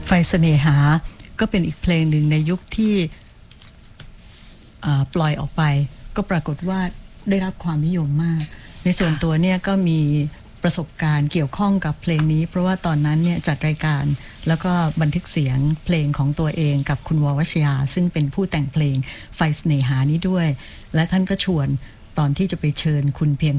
ไฟเสน่หาก็เป็นอีกเพลงหนึ่งในยุคที่ปล่อยออกไปก็ปรากฏว่าได้รับความนิยมมากในส่วนตัวเนี่ยก็มีประสบการณ์เกี่ยวข้องกับเพลงนี้เพราะว่าตอนนั้นเนี่ยจัดรายการแล้วก็บันทึกเสียงเพลงของตัวเองกับคุณววชยาซึ่งเป็นผู้แต่งเพลงไฟเสน่หานี้ด้วยและท่านก็ชวนตอนที่จะไปเชิญคุณเพียง